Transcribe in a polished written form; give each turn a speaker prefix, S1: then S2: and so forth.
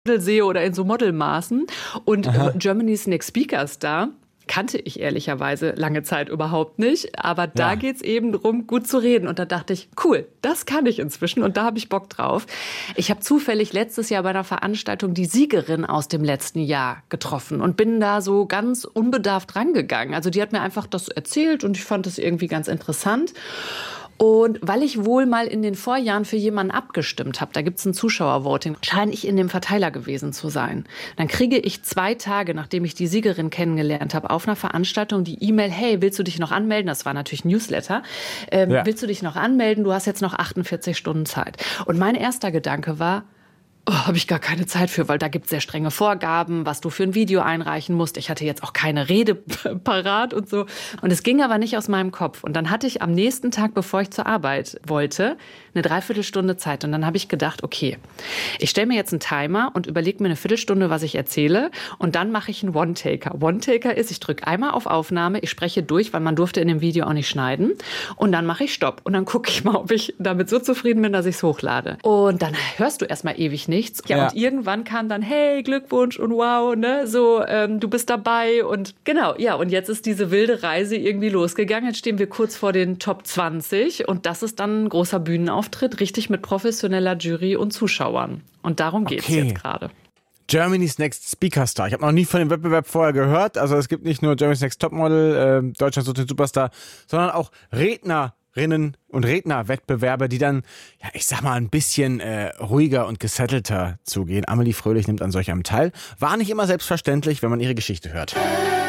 S1: Model sehe oder in so Modelmaßen. Und Germany's Next Speaker Star kannte ich ehrlicherweise lange Zeit überhaupt nicht. Aber da geht's eben darum, gut zu reden. Und da dachte ich, cool, das kann ich inzwischen und da habe ich Bock drauf. Ich habe zufällig letztes Jahr bei einer Veranstaltung die Siegerin aus dem letzten Jahr getroffen und bin da so ganz unbedarft rangegangen. Also die hat mir einfach das erzählt und ich fand das irgendwie ganz interessant. Und weil ich wohl mal in den Vorjahren für jemanden abgestimmt habe, da gibt's ein Zuschauervoting, scheine ich in dem Verteiler gewesen zu sein. Dann kriege ich 2 Tage, nachdem ich die Siegerin kennengelernt habe, auf einer Veranstaltung die E-Mail, hey, willst du dich noch anmelden? Das war natürlich ein Newsletter. Willst du dich noch anmelden? Du hast jetzt noch 48 Stunden Zeit. Und mein erster Gedanke war, habe ich gar keine Zeit für, weil da gibt es sehr strenge Vorgaben, was du für ein Video einreichen musst. Ich hatte jetzt auch keine Rede parat und so. Und es ging aber nicht aus meinem Kopf. Und dann hatte ich am nächsten Tag, bevor ich zur Arbeit wollte, eine Dreiviertelstunde Zeit. Und dann habe ich gedacht, okay, ich stelle mir jetzt einen Timer und überlege mir eine Viertelstunde, was ich erzähle. Und dann mache ich einen One-Taker. One-Taker ist, ich drücke einmal auf Aufnahme, ich spreche durch, weil man durfte in dem Video auch nicht schneiden. Und dann mache ich Stopp. Und dann gucke ich mal, ob ich damit so zufrieden bin, dass ich es hochlade. Und dann hörst du erstmal ewig nichts. Ja, und irgendwann kam dann, hey, Glückwunsch und wow, ne, so, du bist dabei und genau, ja, und jetzt ist diese wilde Reise irgendwie losgegangen. Jetzt stehen wir kurz vor den Top 20 und das ist dann ein großer Bühnenauftritt, richtig mit professioneller Jury und Zuschauern. Und darum geht's jetzt gerade.
S2: Germany's Next Speaker Star. Ich habe noch nie von dem Wettbewerb vorher gehört. Also es gibt nicht nur Germany's Next Topmodel, Deutschland sucht den Superstar, sondern auch Rednerinnen und Rednerwettbewerbe, die dann, ja, ich sag mal, ein bisschen ruhiger und gesettelter zugehen. Amelie Fröhlich nimmt an solch einem teil. War nicht immer selbstverständlich, wenn man ihre Geschichte hört.